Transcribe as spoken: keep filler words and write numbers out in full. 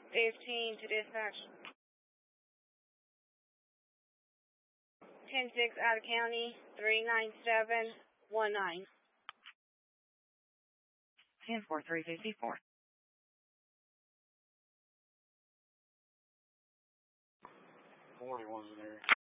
fifteen to dispatch. ten six out of county, three nine seven one nine. ten four three fifty-four. forty-one's there.